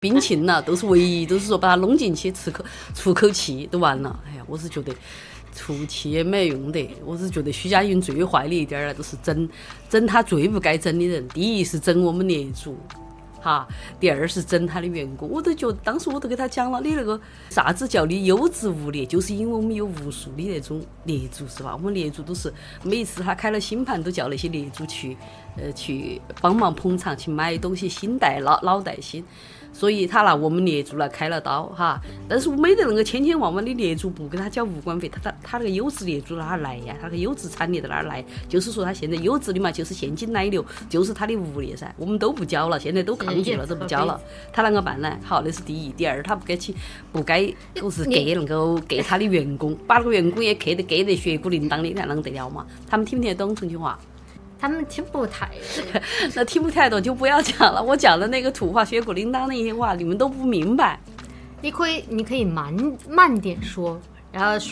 病情了，都是唯一，都是说把他弄进去出口气都完了。哎呀，我是觉得出气也没用的。我是觉得徐家印最坏的一点就是整他最不该整的人。第一是整我们业主，哈，第二是整他的员工。我都觉得当时我都给他讲了，你那个啥子叫你优质物业，就是因为我们有无数的那种业主，是吧？我们业主都是每一次他开了新盘，都叫那些业主去帮忙捧场，去买东西，新带老带新。所以他拿我们业主来开了刀哈，但是没得那个千千万万的业主不给他交物管费，他那个优质业主哪儿来呀？他那个优质产业在哪儿来？就是说他现在优质的嘛，就是现金奶流，就是他的物业噻，我们都不交了，现在都抗拒了，都不交了，他啷个办呢？好，那是第一，第二他不该就是能够给他的员工，把那个员工也给得血骨淋当的，那能得了嘛？他们听不听得懂重庆话？ 他们听不太那听不太懂就不要讲了，我讲的那个土话血骨铃铛那些话你们都不明白。 你可以慢点说，然后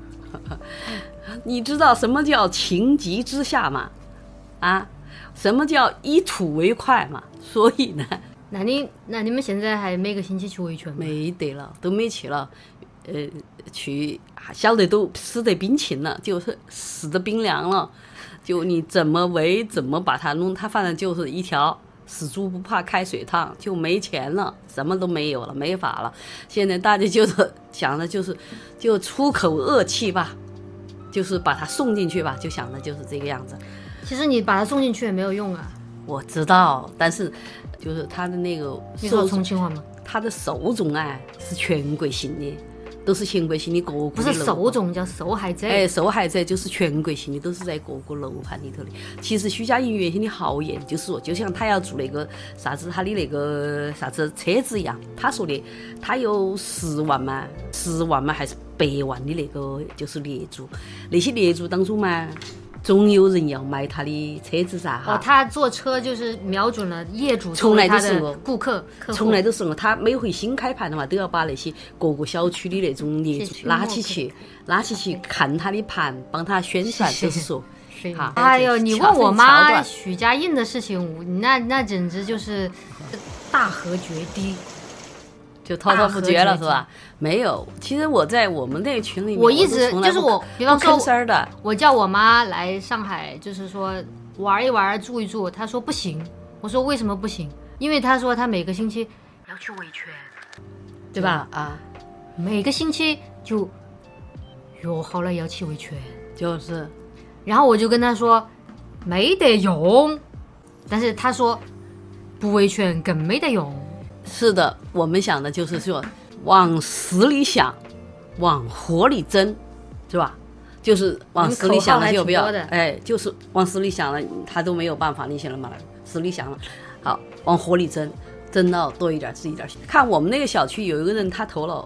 你知道什么叫情急之下吗？啊，什么叫以土为快嘛？所以呢， 那你们现在还每个星期去维权吗？ 没得了，都没去了。去晓得都死得冰清了，就是死得冰凉了。就你怎么围，怎么把它弄，它反正就是一条死猪不怕开水烫，就没钱了，什么都没有了，没法了。现在大家就是想的就出口恶气吧，就是把它送进去吧，就想的就是这个样子。 其实你把它送进去也没有用啊。 我知道，但是就是他的那个， 你说重庆话吗？ 他的受众是全国性的。都是全国性的各个不是受众，叫受害者。 受害者就是全国性的，都是在各个楼盘里头的。其实徐家印原先的豪言就是说，就像他要做那个啥子，他的那个啥子车子一样，他说的他有10万嘛还是100万的那个就是业主，那些业主当中嘛，总有人要买他的车子噻哈。 他坐车就是瞄准了业主， 从来都是我顾客， 从来都是我。他每回新开盘的话，都要把那些各个小区的那种业主拉起去看他的盘，帮他宣传，就是说。哈， 哎呦，你问我妈许家印的事情，那简直就是大河决堤。 就滔滔不绝了是吧？没有，其实我在我们那个群里面， 我一直就是我，比方说我叫我妈来上海，就是说玩一玩、住一住，她说不行。我说为什么不行？因为她说她每个星期要去维权，对吧？ 啊， 每个星期就约好了要去维权， 就是。 然后我就跟她说没得用，但是她说不维权更没得用。 是的，我们想的就是说往死里想，往活里争，是吧？就是往死里想了就不要，就是往死里想了，他都没有办法，你想了嘛？死里想了，好，往活里争到多一点是一点。看我们那个小区有一个人，他投了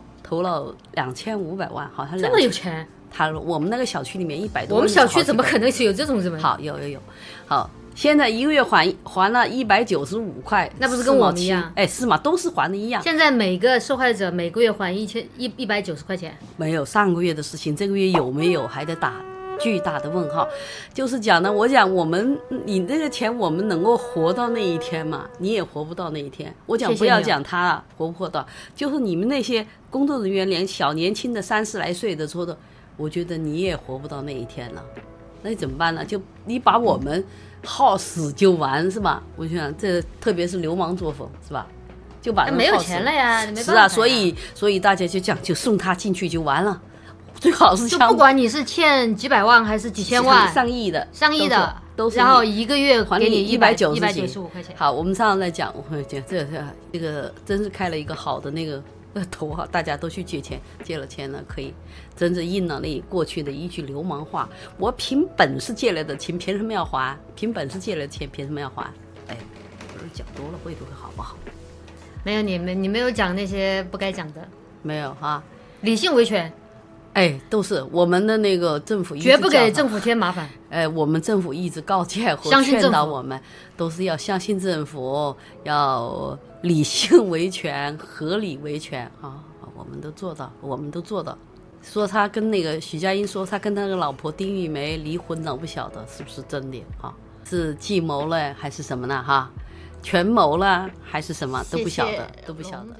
2500万，好像这么有钱。 我们那个小区里面100多万。 我们小区怎么可能是有这种人？ 好，有，好。现在1个月还了195块， 那不是跟我们一样？ 是嘛，都是还的一样。 现在每个受害者每个月还190块钱， 没有上个月的事情，这个月有没有还得打巨大的问号。就是讲呢，我讲你这个钱我们能够活到那一天嘛，你也活不到那一天。我讲不要讲他活不活到，就是你们那些工作人员连小年轻的30来岁的说的，我觉得你也活不到那一天了。那你怎么办呢？就你把我们耗死就完是吧？我想这特别是流氓作风是吧？就把人没有钱了呀，没办法呀。 是啊，所以大家就讲，就送他进去就完了。最好是就不管你是欠几百万还是几千万， 上亿的都是， 然后1个月给你195块钱。 好，我们上次来讲，我会讲这个真是开了一个好的那个头哈，大家都去借钱，借了钱呢可以真正应了那过去的一句流氓话：我凭本事借来的钱，凭什么要还？凭本事借来的钱，凭什么要还？我说讲多了会不会好不好？ 没有，你没有讲那些不该讲的， 没有哈， 理性维权。 都是我们的那个政府绝不给政府添麻烦。 我们政府一直告诫和劝导我们，都是要相信政府，要理性维权、合理维权啊！我们都做到。说他跟那个许家印说他跟他那个老婆丁玉梅离婚了，不晓得是不是真的啊？是计谋了还是什么呢？哈，权谋了还是什么都不晓得。